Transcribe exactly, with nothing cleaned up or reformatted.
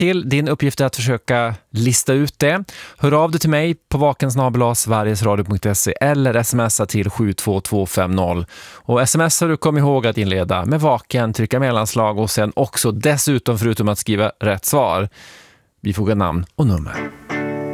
till. Din uppgift är att försöka lista ut det. Hör av dig till mig på vaken snabel-a sverigesradio punkt se eller smsa till sju två två fem noll. Och smsar du, kom ihåg att inleda med vaken, trycka mellanslag och sen också dessutom förutom att skriva rätt svar bifoga namn och nummer.